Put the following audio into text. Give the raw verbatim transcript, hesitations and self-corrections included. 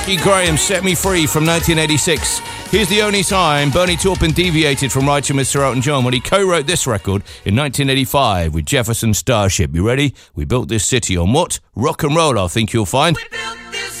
Keith Graham, Set Me Free from nineteen eighty-six. Here's the only time Bernie Taupin deviated from writing with Sir Elton John when he co-wrote this record in nineteen eighty-five with Jefferson Starship. You ready? We built this city on what? Rock and roll, I think you'll find. We built this